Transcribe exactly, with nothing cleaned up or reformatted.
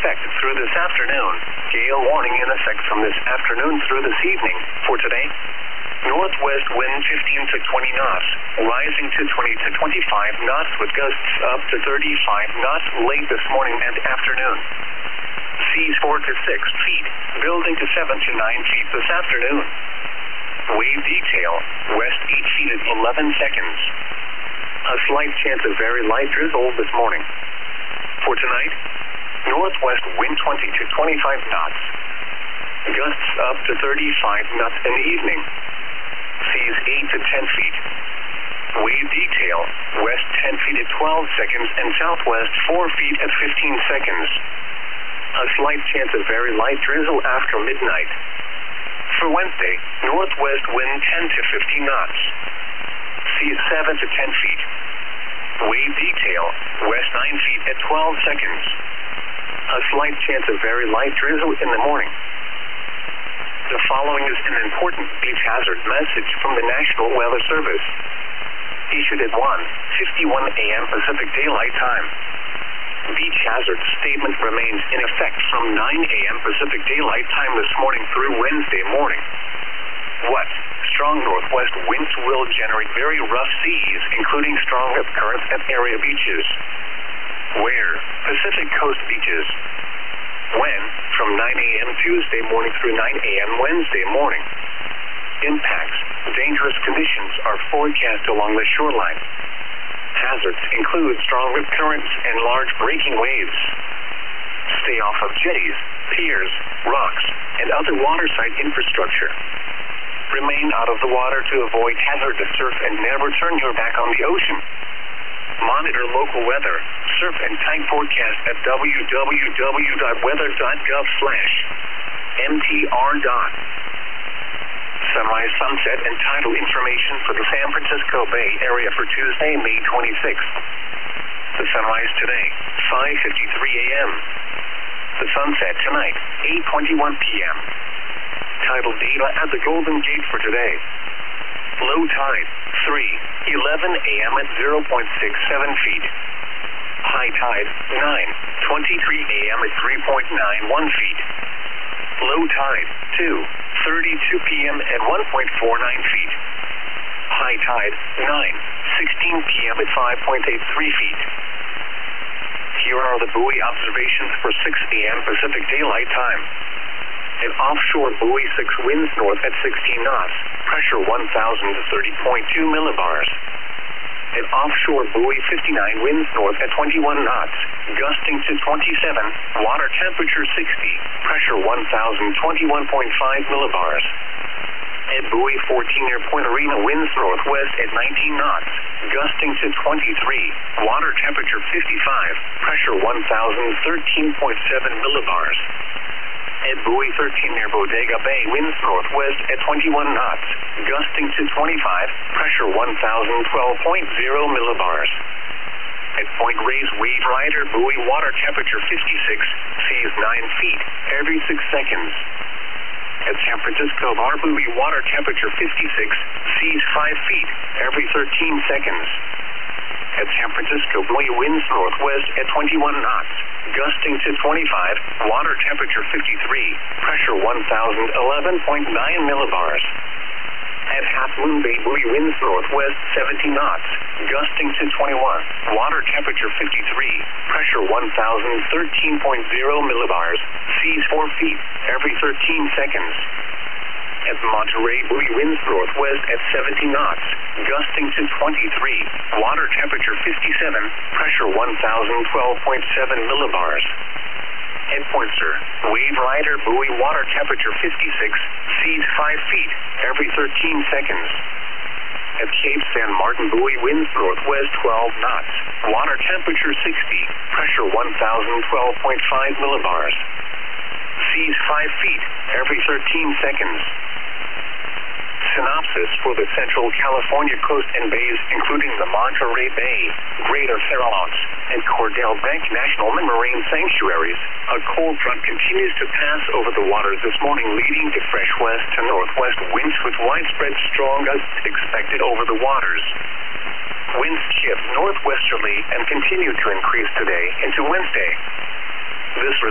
effect through this afternoon. Gale warning in effect from this afternoon through this evening. For today, northwest wind fifteen to twenty knots, rising to twenty to twenty-five knots with gusts up to thirty-five knots late this morning and afternoon. Seas four to six feet, building to seven to nine feet this afternoon. Wave detail, west eight feet at eleven seconds. A slight chance of very light drizzle this morning. For tonight, northwest wind twenty to twenty-five knots. Gusts up to thirty-five knots in the evening. Seas eight to ten feet. Wave detail, west ten feet at twelve seconds and southwest four feet at fifteen seconds. A slight chance of very light drizzle after midnight. For Wednesday, northwest wind ten to fifteen knots. Seas seven to ten feet. Wave detail, west nine feet at twelve seconds. A slight chance of very light drizzle in the morning. The following is an important beach hazard message from the National Weather Service. Issued at one fifty-one a m Pacific Daylight Time. Beach hazard statement remains in effect from nine a m Pacific Daylight Time this morning through Wednesday morning. What? Strong northwest winds will generate very rough seas, including strong rip currents at area beaches. Where? Pacific coast beaches. When? From nine a m Tuesday morning through nine a m Wednesday morning. Impacts. Dangerous conditions are forecast along the shoreline. Hazards include strong rip currents and large breaking waves. Stay off of jetties, piers, rocks, and other waterside infrastructure. Remain out of the water to avoid hazardous surf and never turn your back on the ocean. Monitor local weather, surf and tide forecast at w w w dot weather dot gov slash m t r. Sunrise, sunset, and tidal information for the San Francisco Bay Area for Tuesday, May twenty-sixth. The sunrise today, five fifty-three a m The sunset tonight, eight twenty-one p m Tidal data at the Golden Gate for today. Low tide, three eleven a m at zero point six seven feet. High tide, nine twenty-three a m at three point nine one feet. Low tide, two thirty-two p m at one point four nine feet. High tide, nine sixteen p m at five point eight three feet. Here are the buoy observations for six a m Pacific Daylight Time. An offshore buoy six winds north at sixteen knots, pressure one thousand thirty point two millibars. An offshore buoy fifty-nine winds north at twenty-one knots, gusting to twenty-seven, water temperature sixty, pressure one thousand twenty-one point five millibars. At buoy fourteen near Point Arena winds northwest at nineteen knots, gusting to twenty-three, water temperature fifty-five, pressure one thousand thirteen point seven millibars. At buoy thirteen near Bodega Bay winds northwest at twenty-one knots, gusting to twenty-five, pressure one thousand twelve point zero millibars. At Point Reyes Wave Rider buoy water temperature fifty-six, seas nine feet every six seconds. At San Francisco Bar buoy water temperature fifty-six, seas five feet every thirteen seconds. At San Francisco buoy winds northwest at twenty-one knots, gusting to twenty-five, water temperature fifty-three, pressure one thousand eleven point nine millibars. At Half Moon Bay buoy winds northwest seventy knots, gusting to twenty-one, water temperature fifty-three, pressure one thousand thirteen point zero millibars, seas four feet every thirteen seconds. At Monterey buoy winds northwest at seventy knots, gusting to twenty-three, water temperature fifty-seven, pressure one thousand twelve point seven millibars. At Poinsett, Wave Rider buoy water temperature fifty-six, seas five feet every thirteen seconds. At Cape San Martin buoy winds northwest twelve knots, water temperature sixty, pressure one thousand twelve point five millibars. Seas five feet every thirteen seconds. Synopsis for the Central California coast and bays, including the Monterey Bay, Greater Farallones, and Cordell Bank National Marine Sanctuaries. A cold front continues to pass over the waters this morning, leading to fresh west to northwest winds with widespread strong gusts expected over the waters. Winds shift northwesterly and continue to increase today into Wednesday. This